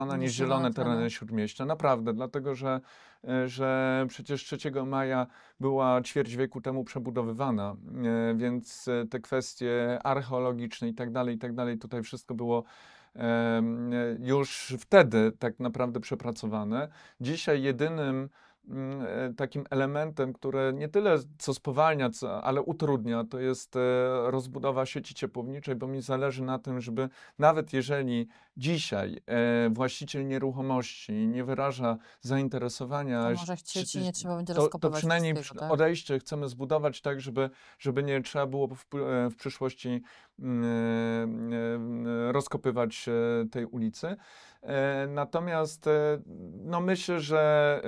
a nie zielone tereny Śródmieścia. Naprawdę, dlatego że przecież 3 maja była ćwierć wieku temu przebudowywana, więc te kwestie archeologiczne i tak dalej, tutaj wszystko było już wtedy tak naprawdę przepracowane. Dzisiaj jedynym takim elementem, które nie tyle co spowalnia, ale utrudnia, to jest rozbudowa sieci ciepłowniczej, bo mi zależy na tym, żeby nawet jeżeli dzisiaj właściciel nieruchomości nie wyraża zainteresowania, To może chcieć i nie trzeba będzie to rozkopywać przynajmniej tak? odejście chcemy zbudować tak, żeby nie trzeba było w przyszłości rozkopywać tej ulicy. Natomiast no myślę, że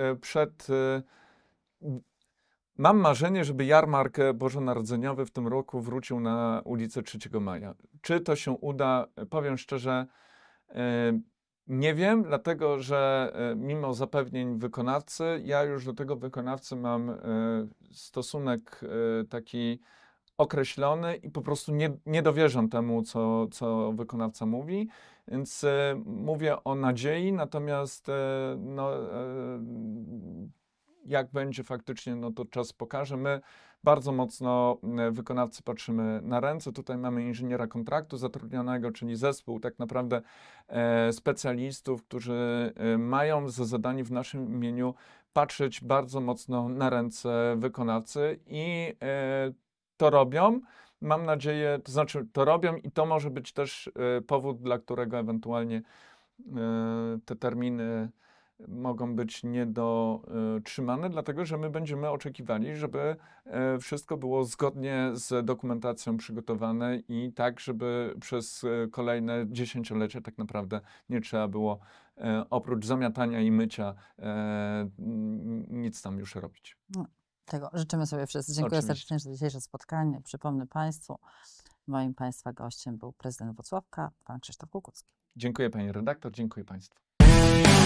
mam marzenie, żeby jarmark bożonarodzeniowy w tym roku wrócił na ulicę 3 Maja. Czy to się uda? Powiem szczerze, nie wiem, dlatego że mimo zapewnień wykonawcy, ja już do tego wykonawcy mam stosunek taki określony i po prostu nie dowierzam temu, co wykonawca mówi, więc mówię o nadziei, natomiast no, jak będzie faktycznie, no to czas pokaże. My bardzo mocno wykonawcy patrzymy na ręce. Tutaj mamy inżyniera kontraktu zatrudnionego, czyli zespół tak naprawdę specjalistów, którzy mają za zadanie w naszym imieniu patrzeć bardzo mocno na ręce wykonawcy i to robią. Mam nadzieję, to znaczy to robią i to może być też powód, dla którego ewentualnie te terminy mogą być niedotrzymane, dlatego że my będziemy oczekiwali, żeby wszystko było zgodnie z dokumentacją przygotowane i tak, żeby przez kolejne dziesięciolecie tak naprawdę nie trzeba było oprócz zamiatania i mycia nic tam już robić. No, tego życzymy sobie wszyscy. Dziękuję serdecznie za dzisiejsze spotkanie. Przypomnę Państwu, moim Państwa gościem był prezydent Włocławka, pan Krzysztof Kukucki. Dziękuję pani redaktor, dziękuję państwu.